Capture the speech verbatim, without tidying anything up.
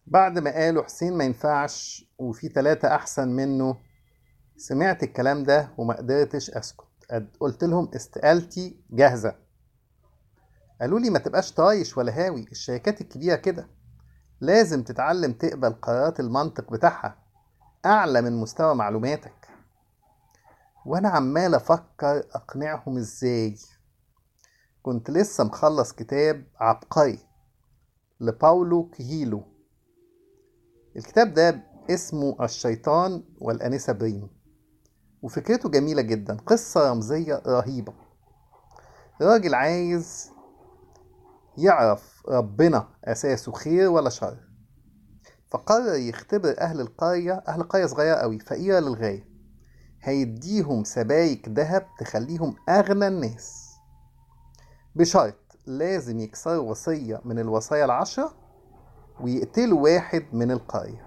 بعد ما قالوا حسين ما ينفعش وفي تلاتة أحسن منه، سمعت الكلام ده وما قدرتش أسكت. قد- قلت لهم استقالتي جاهزة. قالوا لي ما تبقاش طايش ولا هاوي، الشركات الكبيرة كده لازم تتعلم تقبل قرارات المنطق بتاعها أعلى من مستوى معلوماتك. وأنا عمال أفكر أقنعهم إزاي. كنت لسه مخلص كتاب عبقري لباولو كويلو. الكتاب ده اسمه الشيطان والأنسة بريم، وفكرته جميلة جدا. قصة رمزية رهيبة. راجل عايز يعرف ربنا أساسه خير ولا شر، فقرر يختبر أهل القرية. أهل قرية صغيرة قوي فقيرة للغاية، هيديهم سبايك ذهب تخليهم أغنى الناس، بشرط لازم يكسروا وصية من الوصايا العشرة ويقتلوا واحد من القرية.